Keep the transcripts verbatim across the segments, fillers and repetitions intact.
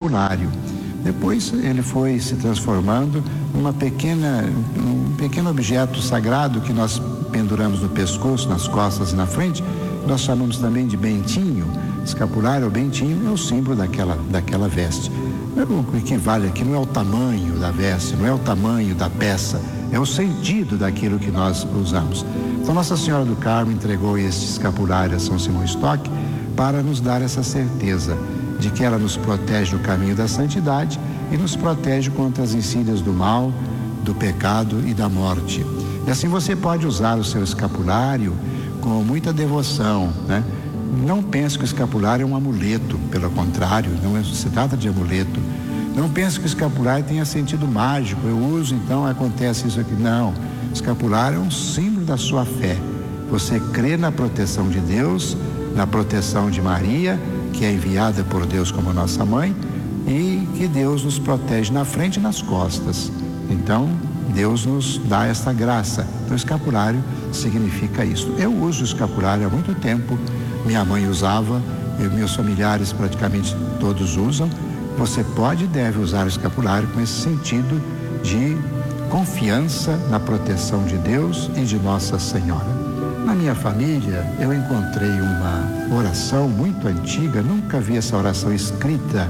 escapulário. Depois ele foi se transformando numa pequena, um pequeno objeto sagrado que nós penduramos no pescoço, nas costas e na frente. Nós chamamos também de bentinho. Escapulário ou bentinho é o símbolo daquela, daquela veste. O que equivale aqui não é o tamanho da veste, não é o tamanho da peça, é o sentido daquilo que nós usamos. Então Nossa Senhora do Carmo entregou este escapulário a São Simão Stock para nos dar essa certeza de que ela nos protege no caminho da santidade e nos protege contra as insídias do mal, do pecado e da morte. E assim você pode usar o seu escapulário com muita devoção, né? Não pense que o escapulário é um amuleto, pelo contrário, não se trata de amuleto. Não pense que o escapulário tenha sentido mágico, eu uso, então acontece isso aqui. Não, o escapulário é um símbolo da sua fé. Você crê na proteção de Deus, na proteção de Maria, que é enviada por Deus como nossa mãe, e que Deus nos protege na frente e nas costas. Então, Deus nos dá essa graça. Então, o escapulário significa isso. Eu uso o escapulário há muito tempo. Minha mãe usava, eu, meus familiares praticamente todos usam. Você pode e deve usar o escapulário com esse sentido de confiança na proteção de Deus e de Nossa Senhora. Na minha família, eu encontrei uma oração muito antiga, nunca vi essa oração escrita,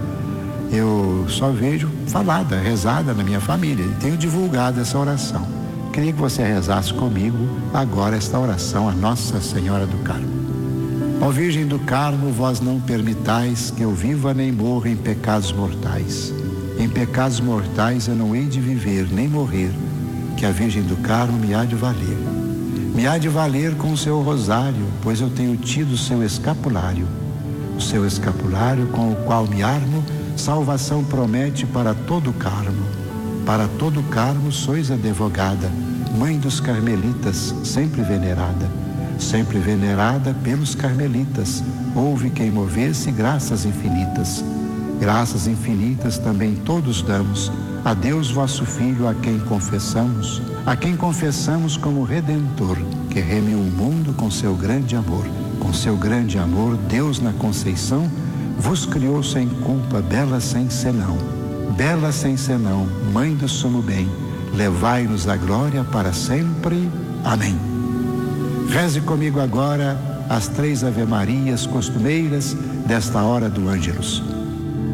eu só vejo falada, rezada na minha família, e tenho divulgado essa oração. Queria que você rezasse comigo agora esta oração a Nossa Senhora do Carmo. Ó Virgem do Carmo, vós não permitais que eu viva nem morra em pecados mortais. Em pecados mortais eu não hei de viver nem morrer, que a Virgem do Carmo me há de valer. Me há de valer com o seu rosário, pois eu tenho tido o seu escapulário. O seu escapulário com o qual me armo, salvação promete para todo o Carmo. Para todo o Carmo sois advogada, mãe dos carmelitas, sempre venerada. Sempre venerada pelos carmelitas, houve quem movesse graças infinitas. Graças infinitas também todos damos a Deus vosso Filho, a quem confessamos, a quem confessamos como Redentor, que remiu o mundo com seu grande amor. Com seu grande amor, Deus na conceição vos criou sem culpa, bela sem senão. Bela sem senão, mãe do sumo bem, levai-nos à glória para sempre. Amém. Reze comigo agora as três Ave-Marias costumeiras desta hora do Ângelus.